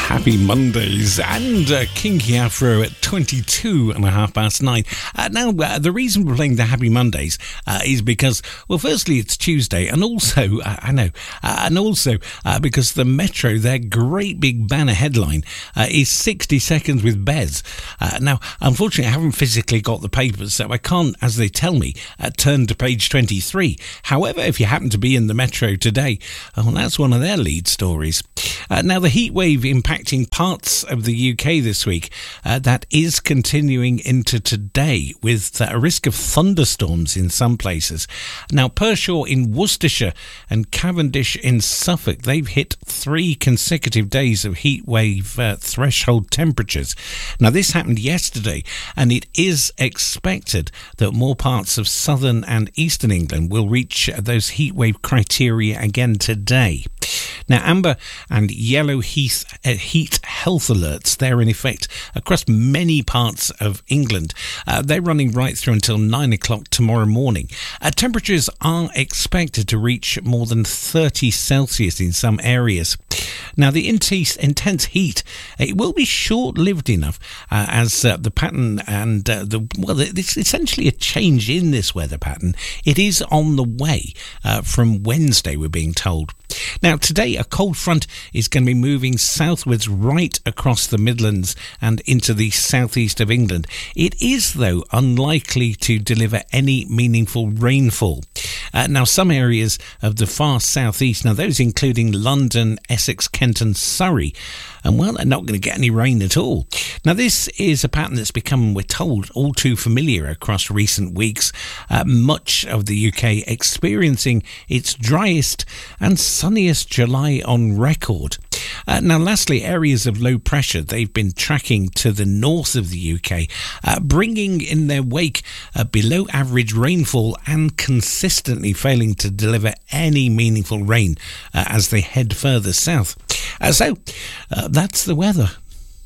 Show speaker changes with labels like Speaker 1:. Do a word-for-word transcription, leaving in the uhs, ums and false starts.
Speaker 1: Happy Mondays and uh, Kinky Afro at twenty-two and a half past nine. Uh, now, uh, the reason we're playing the Happy Mondays uh, is because, well, firstly, it's Tuesday, and also, uh, I know, uh, and also uh, because the Metro, their great big banner headline, uh, is sixty seconds with Bez. Uh, now, unfortunately, I haven't physically got the papers, so I can't, as they tell me, uh, turn to page twenty-three. However, if you happen to be in the Metro today, uh, well, that's one of their lead stories. Uh, now, the heat wave impacting parts of the U K this week, uh, that is continuing into today with uh, a risk of thunderstorms in some places. Now, Pershore in Worcestershire and Cavendish in Suffolk, they've hit three consecutive days of heat wave uh, threshold temperatures. Now, this happened yesterday, and it is expected that more parts of southern and eastern England will reach those heat wave criteria again today. Now, amber and yellow heat, uh, heat health alerts, they're in effect across many parts of England. Uh, they're running right through until nine o'clock tomorrow morning. Uh, temperatures are expected to reach more than thirty Celsius in some areas. Now, the intense heat, it will be short-lived enough uh, as uh, the pattern and uh, the well, it's essentially a change in this weather pattern. It is on the way uh, from Wednesday, we're being told. Now, today, a cold front is going to be moving southwards right across the Midlands and into the southeast of England. It is, though, unlikely to deliver any meaningful rainfall. Uh, now, some areas of the far southeast, now those including London, Essex, Kent and Surrey, and well, they're not going to get any rain at all. Now, this is a pattern that's become, we're told, all too familiar across recent weeks. Uh, much of the U K experiencing its driest and sunniest July on record. Uh, now, lastly, areas of low pressure, they've been tracking to the north of the U K, uh, bringing in their wake uh, below average rainfall and consistently failing to deliver any meaningful rain uh, as they head further south. Uh, so, uh, that's the weather.